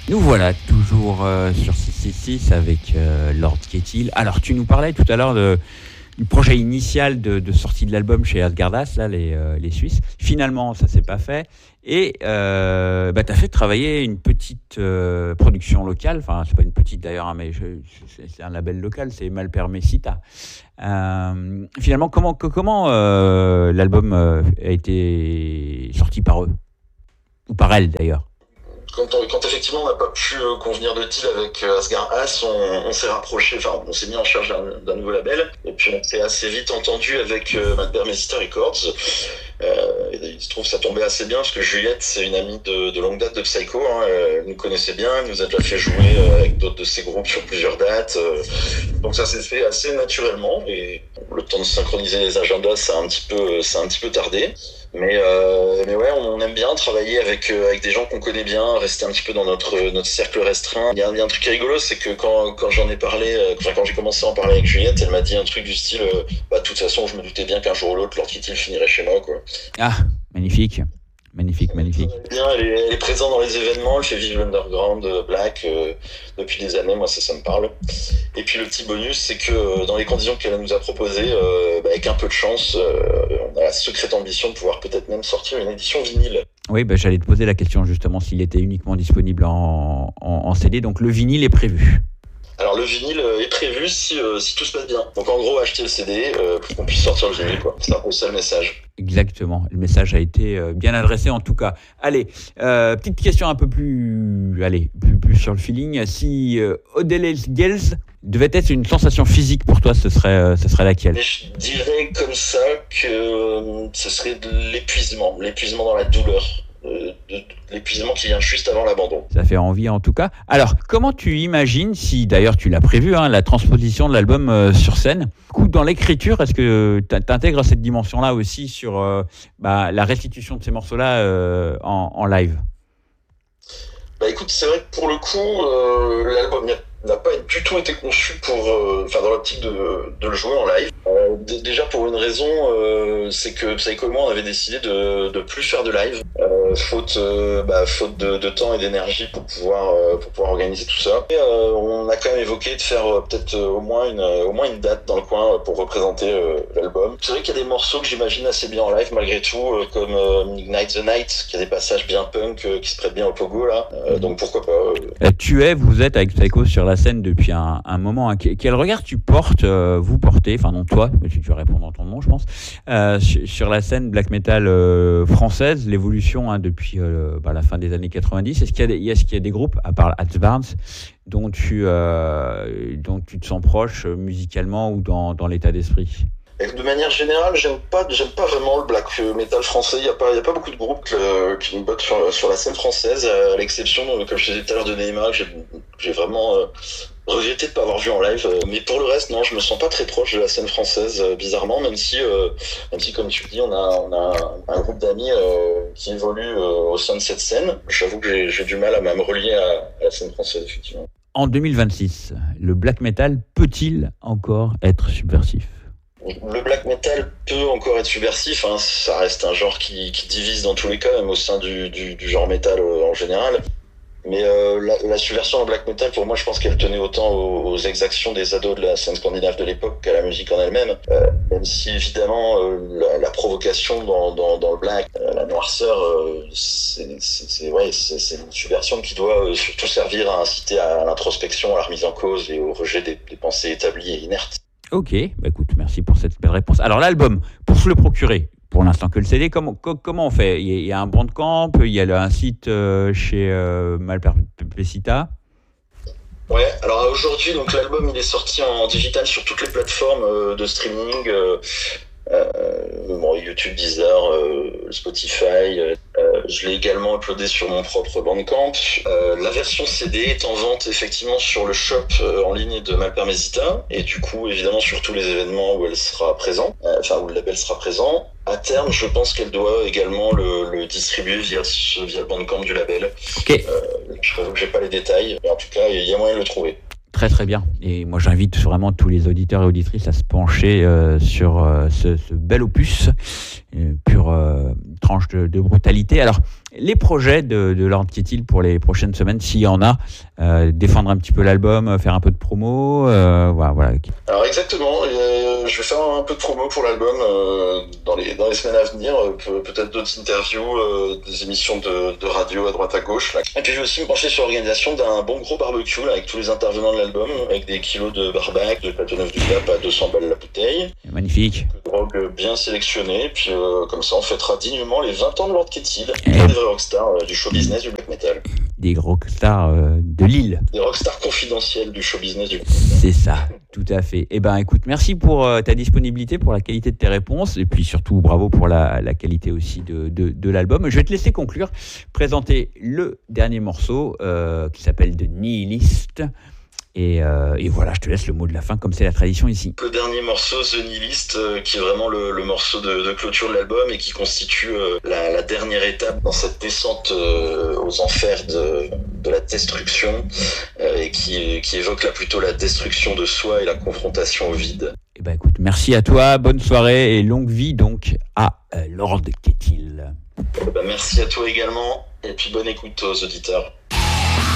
Nous voilà toujours sur 666 avec Lord Kettil. Alors tu nous parlais tout à l'heure du projet initial de sortie de l'album chez Asgardas, là, les Suisses. Finalement, ça s'est pas fait. Et tu as fait travailler une petite production locale. Enfin, c'est pas une petite d'ailleurs, hein, mais c'est un label local, c'est Malper Mesita. Finalement, comment l'album a été sorti par eux? Ou par elle d'ailleurs? Quand effectivement on n'a pas pu convenir de deal avec Asgard As, on s'est rapproché, enfin on s'est mis en charge d'un nouveau label, et puis on s'est assez vite entendu avec Malper Mesita Records. Et il se trouve ça tombait assez bien parce que Juliette c'est une amie de longue date de Psycho, hein, elle nous connaissait bien, elle nous a déjà fait jouer avec d'autres de ses groupes sur plusieurs dates, donc ça s'est fait assez naturellement, et le temps de synchroniser les agendas ça a un petit peu tardé. Mais ouais, on aime bien travailler avec des gens qu'on connaît bien, rester un petit peu dans notre cercle restreint. Il y a un truc qui est rigolo, c'est que quand j'en ai parlé, quand j'ai commencé à en parler avec Juliette, elle m'a dit un truc du style de toute façon, je me doutais bien qu'un jour ou l'autre, Lord Kettil finirait chez moi, quoi. Ah, magnifique. Magnifique. Bien, elle est présente dans les événements, elle fait vivre l'underground black depuis des années, moi ça me parle. Et puis le petit bonus, c'est que dans les conditions qu'elle nous a proposées, avec un peu de chance, on a la secrète ambition de pouvoir peut-être même sortir une édition vinyle. Oui, j'allais te poser la question justement s'il était uniquement disponible en CD, donc le vinyle est prévu. Alors le vinyle est prévu si tout se passe bien. Donc en gros, acheter le CD pour qu'on puisse sortir le vinyle, quoi. C'est un peu ça le message. Exactement, le message a été bien adressé en tout cas. Allez, petite question un peu plus sur le feeling. Si Odelez Girls devait être une sensation physique pour toi, ce serait laquelle? Et je dirais comme ça que ce serait de l'épuisement dans la douleur. De l'épuisement qui vient juste avant l'abandon. Ça fait envie en tout cas. Alors, comment tu imagines, si d'ailleurs tu l'as prévu, la transposition de l'album sur scène? Dans l'écriture, est-ce que tu intègres cette dimension-là aussi sur la restitution de ces morceaux-là en live? Écoute, c'est vrai que pour le coup, l'album n'a pas du tout été conçu dans l'optique de le jouer en live. Déjà pour une raison, c'est que Psycho et moi on avait décidé de plus faire de live, faute de temps et d'énergie pour pouvoir organiser tout ça. Et on a quand même évoqué de faire peut-être au moins une date dans le coin pour représenter l'album. C'est vrai qu'il y a des morceaux que j'imagine assez bien en live malgré tout, comme Ignite the Night, qui a des passages bien punk qui se prêtent bien au pogo là. Donc pourquoi pas. Vous êtes avec Psycho sur la scène depuis un moment. Quel regard tu portes, vous portez, enfin non toi, tu vas répondre dans ton nom je pense, sur la scène black metal française, l'évolution depuis la fin des années 90. Est-ce qu'il y a des groupes, à part Advance, dont tu te sens proche musicalement ou dans l'état d'esprit? De manière générale, j'aime pas vraiment le black metal français. Il y a pas beaucoup de groupes qui me bottent sur la scène française, à l'exception, comme je disais tout à l'heure, de Neymar, que j'ai vraiment regretté de pas avoir vu en live. Mais pour le reste, non, je me sens pas très proche de la scène française, bizarrement, même si comme tu le dis, on a un groupe d'amis qui évolue au sein de cette scène. J'avoue que j'ai du mal à me relier à la scène française, effectivement. En 2026, le black metal peut-il encore être subversif? Le black metal peut encore être subversif, hein. Ça reste un genre qui divise dans tous les cas, même au sein du genre metal en général. Mais la subversion en black metal, pour moi, je pense qu'elle tenait autant aux exactions des ados de la scène scandinave de l'époque qu'à la musique en elle-même. Même si évidemment la provocation dans le black, la noirceur, c'est une subversion qui doit surtout servir à inciter à l'introspection, à la remise en cause et au rejet des pensées établies et inertes. Ok, écoute, merci pour cette belle réponse. Alors l'album, pour se le procurer, pour l'instant que le CD, comment on fait? Il y a un Bandcamp, il y a un site chez Malper Mesita. Ouais, alors aujourd'hui, donc l'album il est sorti en digital sur toutes les plateformes de streaming, YouTube, Deezer, Spotify. Je l'ai également uploadé sur mon propre Bandcamp. La version CD est en vente effectivement sur le shop en ligne de Malper Mesita, et du coup évidemment sur tous les événements où elle sera présente, où le label sera présent. À terme, je pense qu'elle doit également le distribuer via le Bandcamp du label. Ok. Je t'avoue que j'ai pas les détails, mais en tout cas il y a moyen de le trouver. Très très bien. Et moi j'invite vraiment tous les auditeurs et auditrices à se pencher sur ce bel opus, pure tranche de brutalité. Alors, les projets de Lord Ketil pour les prochaines semaines, s'il y en a, défendre un petit peu l'album, faire un peu de promo, voilà. Alors exactement, je vais faire un peu de promo pour l'album dans les semaines à venir, peut-être d'autres interviews, des émissions de radio à droite à gauche. Là. Et puis je vais aussi me pencher sur l'organisation d'un bon gros barbecue là, avec tous les intervenants de l'album, avec des kilos de barbac, de Châteauneuf du Cap à 200 balles la bouteille. Magnifique. De drogue bien sélectionnée, puis comme ça on fêtera dignement les 20 ans de Lord Ketil, des vrais rockstars du show business du black metal. Des rockstars de Lille. Des rockstars confidentiels du show business du black metal. C'est ça, tout à fait. Eh ben, écoute, merci pour ta disponibilité, pour la qualité de tes réponses, et puis surtout bravo pour la qualité aussi de l'album. Je vais te laisser conclure, présenter le dernier morceau qui s'appelle The Nihilist. Et voilà, je te laisse le mot de la fin, comme c'est la tradition ici. Le dernier morceau, The Nihilist, qui est vraiment le morceau de clôture de l'album et qui constitue la dernière étape dans cette descente aux enfers de la destruction et qui évoque là plutôt la destruction de soi et la confrontation au vide. Eh ben écoute, merci à toi, bonne soirée et longue vie donc à Lord Ketil. Merci à toi également et puis bonne écoute aux auditeurs.